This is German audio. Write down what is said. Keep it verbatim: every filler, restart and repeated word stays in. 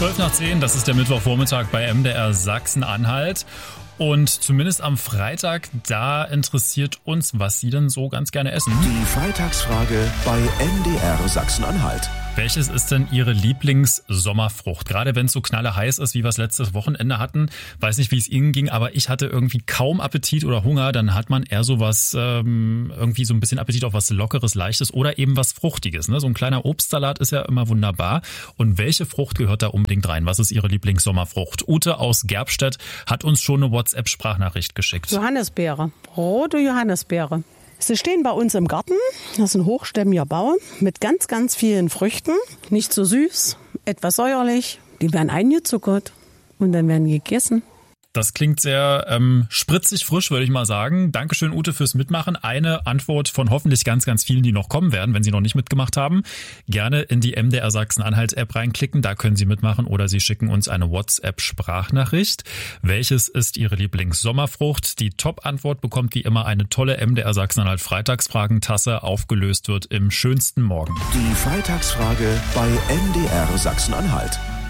zwölf nach zehn, das ist der Mittwochvormittag bei M D R Sachsen-Anhalt. Und zumindest am Freitag, da interessiert uns, was Sie denn so ganz gerne essen. Die Freitagsfrage bei M D R Sachsen-Anhalt. Welches ist denn Ihre Lieblingssommerfrucht? Gerade wenn es so knalleheiß ist, wie wir es letztes Wochenende hatten. Weiß nicht, wie es Ihnen ging, aber ich hatte irgendwie kaum Appetit oder Hunger. Dann hat man eher so was, ähm, irgendwie so ein bisschen Appetit auf was Lockeres, Leichtes oder eben was Fruchtiges. Ne? So ein kleiner Obstsalat ist ja immer wunderbar. Und welche Frucht gehört da unbedingt rein? Was ist Ihre Lieblingssommerfrucht? Ute aus Gerbstedt hat uns schon eine WhatsApp-Sprachnachricht geschickt. Johannisbeere, rote Johannisbeere. Sie stehen bei uns im Garten. Das ist ein hochstämmiger Baum mit ganz, ganz vielen Früchten. Nicht so süß, etwas säuerlich. Die werden eingezuckert und dann werden gegessen. Das klingt sehr ähm, spritzig frisch, würde ich mal sagen. Dankeschön, Ute, fürs Mitmachen. Eine Antwort von hoffentlich ganz, ganz vielen, die noch kommen werden, wenn Sie noch nicht mitgemacht haben. Gerne in die M D R Sachsen-Anhalt-App reinklicken, da können Sie mitmachen oder Sie schicken uns eine WhatsApp-Sprachnachricht. Welches ist Ihre Lieblingssommerfrucht? Die Top-Antwort bekommt wie immer eine tolle M D R Sachsen-Anhalt-Freitagsfragentasse. Aufgelöst wird im schönsten Morgen. Die Freitagsfrage bei M D R Sachsen-Anhalt.